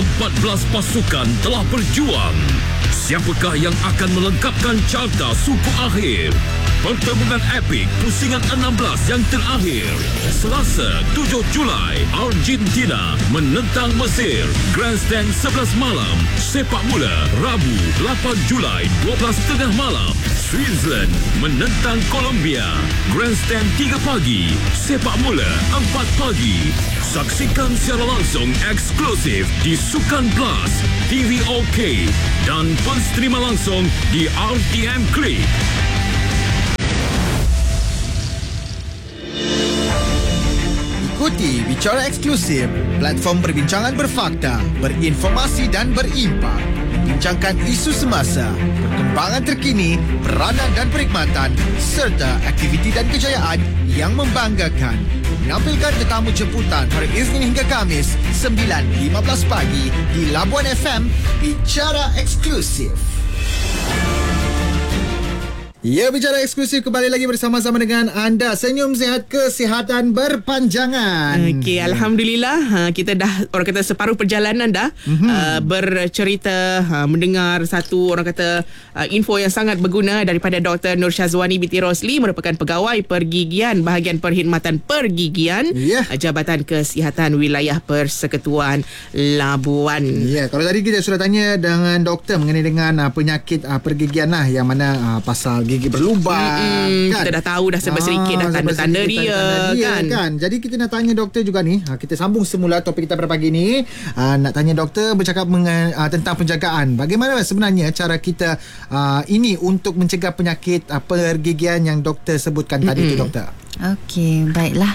14 pasukan telah berjuang. Siapakah yang akan melengkapkan carta suku akhir? Pertembungan epik pusingan 16 yang terakhir. Selasa 7 Julai, Argentina menentang Mesir. Grandstand 11 malam. Sepak mula Rabu 8 Julai 12.30 malam. Switzerland menentang Colombia. Grandstand 3 pagi. Sepak mula 4 pagi. Saksikan secara langsung eksklusif di Sukan Plus, TV OK dan pensterima langsung di RTM Klik. Ikuti Bicara Eksklusif, platform perbincangan berfakta, berinformasi dan berimpak. Bincangkan isu semasa, perkembangan terkini, peranan dan perkhidmatan, serta aktiviti dan kejayaan yang membanggakan. Menampilkan tetamu jemputan hari Isnin hingga Khamis 9.15 pagi di Labuan FM. Bicara Eksklusif. Ya, Bicara Eksklusif kembali lagi bersama-sama dengan anda. Senyum sihat, kesihatan berpanjangan. Okey, Alhamdulillah kita dah orang kata separuh perjalanan dah bercerita, mendengar satu orang kata info yang sangat berguna daripada Dr. Nur Syazwani binti Rosli, merupakan pegawai pergigian bahagian perkhidmatan pergigian Jabatan Kesihatan Wilayah Persekutuan Labuan. Ya, kalau tadi kita sudah tanya dengan doktor mengenai dengan penyakit pergigian lah, yang mana pasal gigi berlubang, kan? Kita dah tahu dah sedikit dah tanda-tanda dia, kan? Jadi kita nak tanya doktor juga ni. Kita sambung semula topik kita pada pagi ni. Nak tanya doktor bercakap tentang penjagaan. Bagaimana sebenarnya cara kita ini untuk mencegah penyakit pergigian yang doktor sebutkan tadi tu, doktor? Okey, baiklah.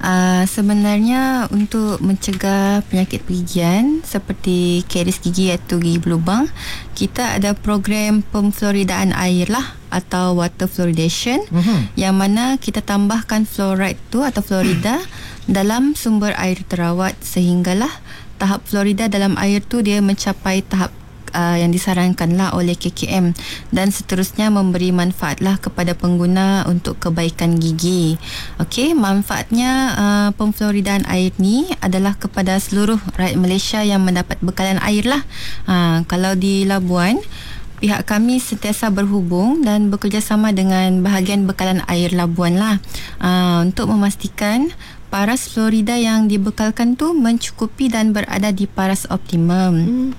Sebenarnya untuk mencegah penyakit pergigian seperti karies gigi atau gigi berlubang, kita ada program pemfluoridaan air lah, atau water fluoridation, yang mana kita tambahkan fluoride tu atau fluorida dalam sumber air terawat sehinggalah tahap fluorida dalam air tu dia mencapai tahap yang disarankanlah oleh KKM, dan seterusnya memberi manfaatlah kepada pengguna untuk kebaikan gigi. Okey, manfaatnya pemfluoridaan air ni adalah kepada seluruh rakyat Malaysia yang mendapat bekalan air lah. Kalau di Labuan, pihak kami sentiasa berhubung dan bekerjasama dengan bahagian bekalan air Labuan lah, untuk memastikan paras fluorida yang dibekalkan tu mencukupi dan berada di paras optimum.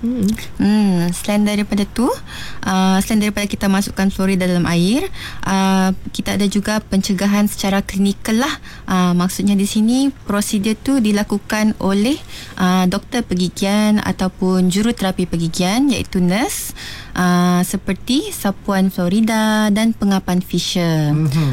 Selain daripada tu, selain daripada kita masukkan fluorida dalam air, kita ada juga pencegahan secara klinikal lah. Maksudnya di sini prosedur tu dilakukan oleh doktor pergigian ataupun juruterapi pergigian, iaitu nurse, seperti sapuan fluorida dan pengapan Fisher.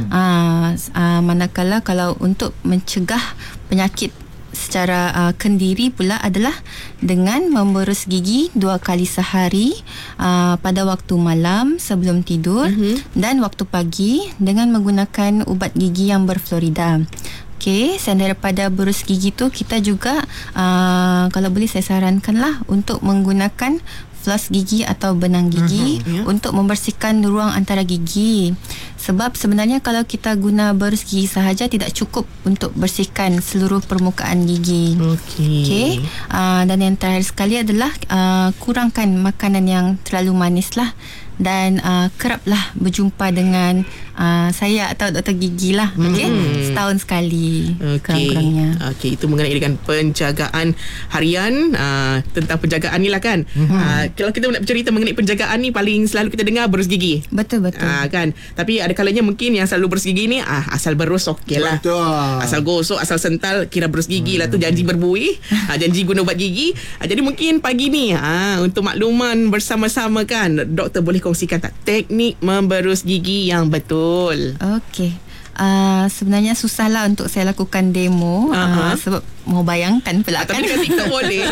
Manakala kalau untuk mencegah penyakit secara kendiri pula adalah dengan memberus gigi 2 kali sehari, pada waktu malam sebelum tidur, dan waktu pagi dengan menggunakan ubat gigi yang berfluorida. Okey, selain daripada berus gigi tu, kita juga kalau boleh saya sarankanlah untuk menggunakan floss gigi atau benang gigi untuk membersihkan ruang antara gigi. Sebab sebenarnya kalau kita guna berus gigi sahaja tidak cukup untuk bersihkan seluruh permukaan gigi. Okey. Dan yang terakhir sekali adalah kurangkan makanan yang terlalu manis lah, dan keraplah berjumpa dengan saya atau doktor gigi lah. Setahun sekali kurang-kurangnya. Okey, itu mengenai dengan penjagaan harian, tentang penjagaan ni lah, kan. Kalau kita nak bercerita mengenai penjagaan ni, paling selalu kita dengar berus gigi. Betul. Kan. Tapi ada kalanya mungkin yang selalu berus gigi ni asal berus okey lah. Asal gosok, asal sental, kira berus gigi lah tu, janji berbuih, janji guna ubat gigi. Jadi mungkin pagi ni untuk makluman bersama-sama, kan, doktor boleh kongsikan tak teknik memberus gigi yang betul? Okey. Sebenarnya susahlah untuk saya lakukan demo, sebab mau bayangkan pula, kan. Tapi dekat TikTok boleh.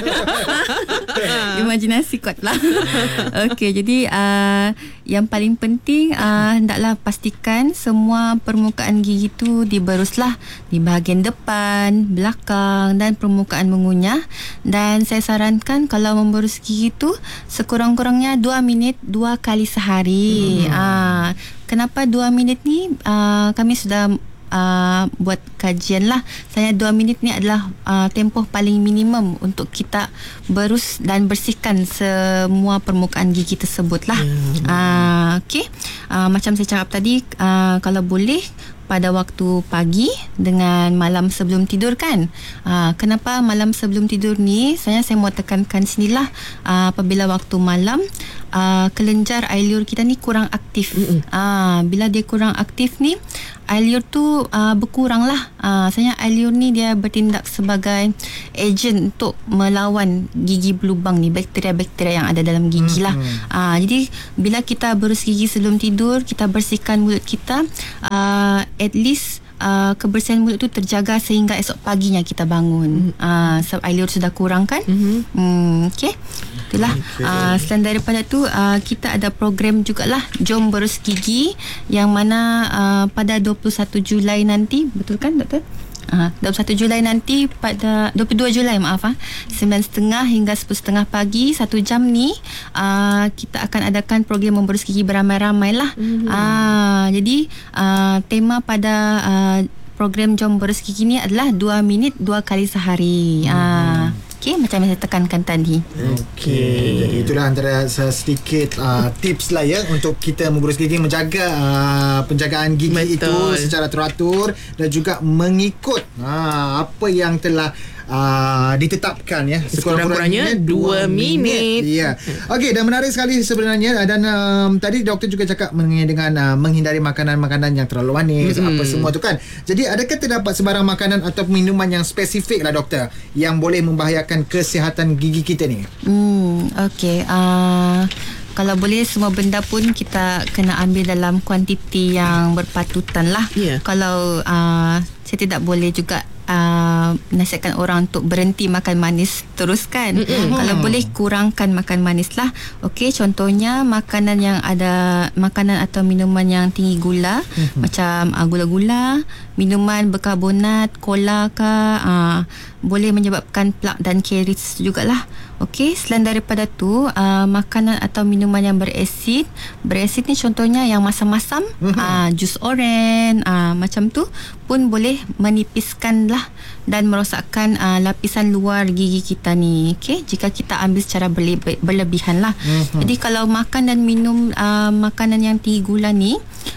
Imajinasi kuat lah. Okey, jadi yang paling penting hendaklah pastikan semua permukaan gigi tu diberuslah di bahagian depan, belakang dan permukaan mengunyah. Dan saya sarankan kalau memberus gigi tu sekurang-kurangnya 2 minit 2 kali sehari. Kenapa 2 minit ni? Kami sudah buat kajian lah. Saya 2 minit ni adalah tempoh paling minimum untuk kita berus dan bersihkan semua permukaan gigi tersebut lah. Okey. Macam saya cakap tadi, kalau boleh pada waktu pagi dengan malam sebelum tidur kan. Kenapa malam sebelum tidur ni saya mau tekankan sinilah, apabila waktu malam kelenjar air liur kita ni kurang aktif. Bila dia kurang aktif ni, air liur tu berkurang lah. Sebenarnya air liur ni dia bertindak sebagai agent untuk melawan gigi berlubang ni, bakteria-bakteria yang ada dalam gigi lah. Jadi bila kita berus gigi sebelum tidur, kita bersihkan mulut kita, at least kebersihan mulut tu terjaga sehingga esok paginya kita bangun. Sebab air liur sudah kurang kan. Okay. Itulah. Selain daripada tu, kita ada program jugalah Jom Berus Gigi, yang mana pada 21 Julai nanti, betul kan doktor? 21 Julai nanti, pada 22 Julai 9.30 hingga 10.30 pagi, 1 jam ni kita akan adakan program memberus gigi beramai-ramai lah. Jadi tema pada program Jom Berus Gigi ni adalah 2 minit 2 kali sehari. Okay, macam yang saya tekankan tadi. Okey, jadi itulah antara sedikit tips lah ya untuk kita memberus gigi, menjaga penjagaan gigi itu secara teratur dan juga mengikut apa yang telah ditetapkan ya, sekurang-kurangnya 2 minit. Ya. Okey, dan menarik sekali sebenarnya. Dan tadi doktor juga cakap mengenai dengan menghindari makanan-makanan yang terlalu manis, apa semua tu kan. Jadi adakah terdapat sebarang makanan atau minuman yang spesifik lah doktor yang boleh membahayakan kesihatan gigi kita ni? Okey. Kalau boleh semua benda pun kita kena ambil dalam kuantiti yang berpatutan lah. Kalau saya tidak boleh juga nasihatkan orang untuk berhenti makan manis teruskan. Kalau boleh kurangkan makan manis lah. Okey, contohnya makanan yang ada, makanan atau minuman yang tinggi gula, macam gula-gula, minuman berkarbonat, cola ke, boleh menyebabkan plak dan caries jugalah. Okey, selain daripada tu, makanan atau minuman yang beresid ni contohnya yang masam-masam, jus oren, macam tu pun boleh menipiskan lah dan merosakkan lapisan luar gigi kita ni. Okey, jika kita ambil secara berlebihan lah. Jadi kalau makan dan minum makanan yang tinggi gula ni,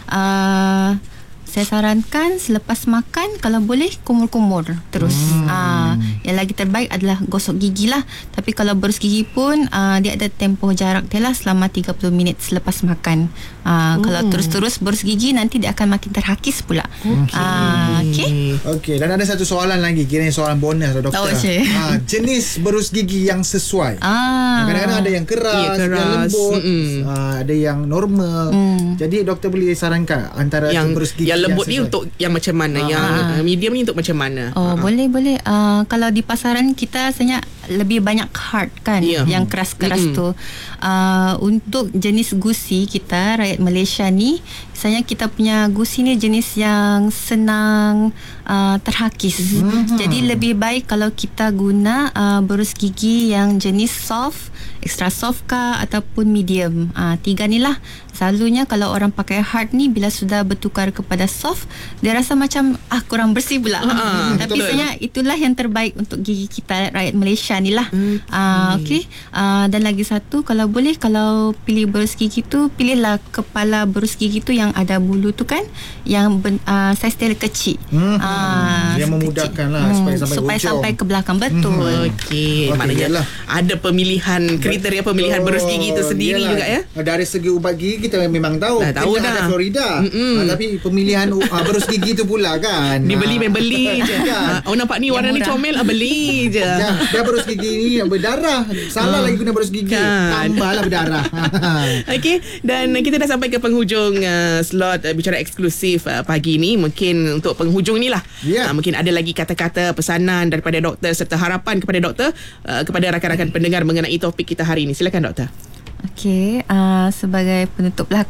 saya sarankan selepas makan kalau boleh kumur-kumur terus. Yang lagi terbaik adalah gosok gigi lah. Tapi kalau berus gigi pun dia ada tempoh jarak dia lah, selama 30 minit selepas makan. Kalau terus-terus berus gigi, nanti dia akan makin terhakis pula. Okey, dan ada satu soalan lagi, kiranya soalan bonus lah doktor. Jenis berus gigi yang sesuai. Kadang-kadang ada yang keras, yang lembut, ada yang normal. Jadi doktor boleh sarankan antara yang berus gigi yang lembut ni untuk yang macam mana, yang medium ni untuk macam mana? Boleh. Kalau di pasaran kita sebenarnya lebih banyak hard kan, yang keras-keras tu. Untuk jenis gusi kita rakyat Malaysia ni, misalnya kita punya gusi ni jenis yang senang terhakis. Jadi lebih baik kalau kita guna berus gigi yang jenis soft, extra soft ke ataupun medium. 3 ni lah. Selalunya kalau orang pakai hard ni, bila sudah bertukar kepada soft, dia rasa macam kurang bersih pula. Tapi sebenarnya itulah yang terbaik untuk gigi kita rakyat Malaysia ni lah. Okey. Dan lagi satu, kalau boleh, kalau pilih berus gigi tu, pilihlah kepala berus gigi tu yang ada bulu tu kan, yang saiz dia kecil. Yang memudahkan lah supaya sampai ke belakang. Betul. Okey, maknanya ada pemilihan, kriteria pemilihan berus gigi itu sendiri juga ya. Dari segi ubat gigi kita memang tahu. Tahu dah. Ada Florida. Tapi pemilihan berus gigi tu pula kan. Dibeli je. Nampak ni warna ni comel, beli je. Dia berus gigi ni berdarah. Salah lagi guna berus gigi. Tambahlah berdarah. Okey, dan kita dah sampai ke penghujung slot bicara eksklusif pagi ni. Mungkin untuk penghujung ni lah, mungkin ada lagi kata-kata pesanan daripada doktor serta harapan kepada doktor kepada rakan-rakan pendengar mengenai topik kita hari ini. Silakan doktor. Okey, sebagai penutup lah kan,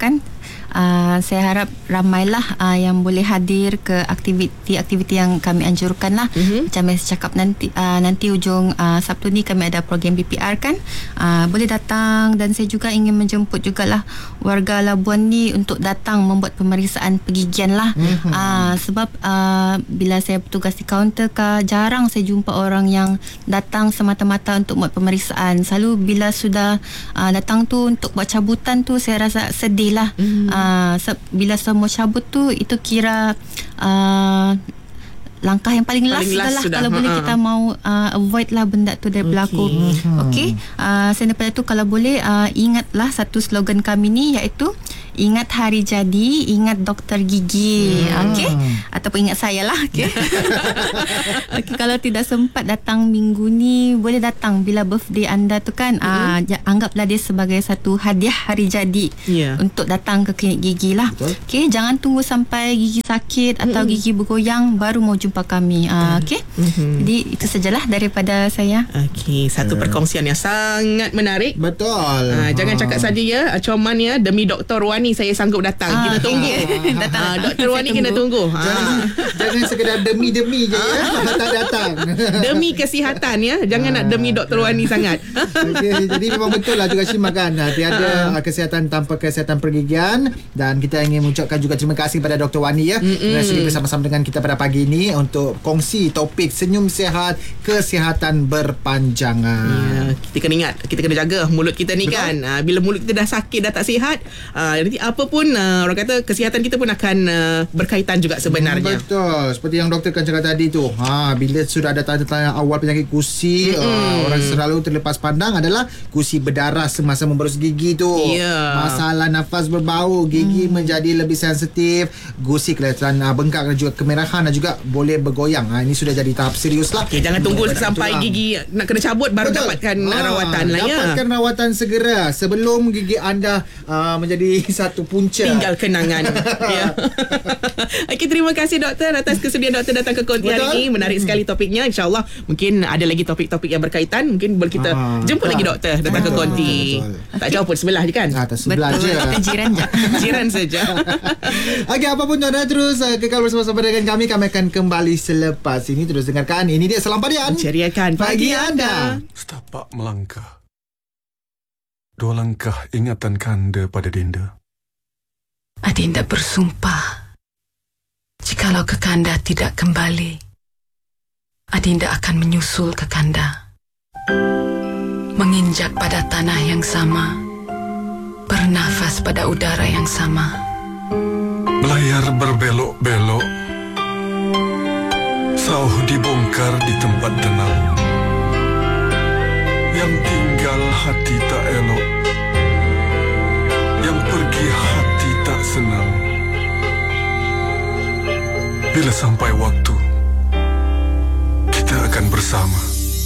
Saya harap ramailah yang boleh hadir ke aktiviti yang kami anjurkan lah. Macam yang saya cakap nanti ujung Sabtu ni kami ada program BPR kan. Boleh datang, dan saya juga ingin menjemput jugalah warga Labuan ni untuk datang membuat pemeriksaan pergigian lah. Sebab bila saya bertugas di kaunter, jarang saya jumpa orang yang datang semata-mata untuk buat pemeriksaan. Selalu bila sudah datang tu untuk buat cabutan tu, saya rasa sedih lah. Bila semua cabut tu, itu kira langkah yang paling last lah kalau boleh kita mau avoid lah benda tu dari berlaku. Okey. Selain daripada tu, kalau boleh ingatlah satu slogan kami ni, iaitu ingat hari jadi, ingat doktor gigi. Okey, ataupun ingat saya lah. Okey. Okay, kalau tidak sempat datang minggu ni, boleh datang bila birthday anda tu kan. Anggaplah dia sebagai satu hadiah hari jadi untuk datang ke klinik gigi lah. Okey, jangan tunggu sampai gigi sakit atau gigi bergoyang baru mau jumpa kami. Okey. Jadi itu sajalah daripada saya. Okey, satu perkongsian yang sangat menarik. Betul. Jangan cakap saja ya, Coman ya, demi Dr. Wani saya sanggup datang. Kita tunggu. Dr. Wani kena tunggu. Jangan sekedar demi-demi je ya, datang. Demi kesihatan ya. Jangan nak demi Dr. Wani sangat. Okay, jadi memang betul lah juga Syima kan. Tiada kesihatan tanpa kesihatan pergigian. Dan kita ingin mengucapkan juga terima kasih kepada Dr. Wani ya, kerana sudi bersama-sama dengan kita pada pagi ini untuk kongsi topik senyum sihat, kesihatan berpanjangan. Kita kena ingat, kita kena jaga mulut kita ni. Betul. Kan. Bila mulut kita dah sakit, dah tak sihat, nanti apa pun orang kata kesihatan kita pun akan berkaitan juga sebenarnya. Betul. Seperti yang doktor kan cakap tadi tu, bila sudah ada tanda-tanda awal penyakit gusi, orang selalu terlepas pandang adalah gusi berdarah semasa memberus gigi tu. Masalah nafas berbau, gigi menjadi lebih sensitif, gusi kelihatan bengkak dan juga kemerahan, dan juga boleh bergoyang. Ini sudah jadi tahap serius lah. Jangan tunggu sampai gigi nak kena cabut baru dapatkan rawatan lah ya. Dapatkan rawatan segera sebelum gigi anda menjadi satu punca. Tinggal kenangan. Ya. Okey, terima kasih doktor atas kesudian doktor datang ke Konti hari ini. Menarik sekali topiknya. InsyaAllah mungkin ada lagi topik-topik yang berkaitan. Mungkin boleh kita jemput lagi doktor datang ke Konti. Tak jauh pun, sebelah je kan? Sebelah je. Kita jiran je. Jiran saja. Okey, apapun tuan-tuan, terus kekal bersama-sama dengan kami. Kami akan kembali selepas ini. Terus dengarkan. Ini dia Salam Padian. Ceriakan pagi anda. Setapak melangkah, 2 langkah ingatan kanda pada Dinda. Adinda bersumpah, jikalau Kekanda tidak kembali, Adinda akan menyusul Kekanda, menginjak pada tanah yang sama, bernafas pada udara yang sama. Belayar berbelok-belok, sauh dibongkar di tempat tenang. Yang tinggal hati tak elok, yang pergi hati tak senang. Bila sampai waktu, kita akan bersama.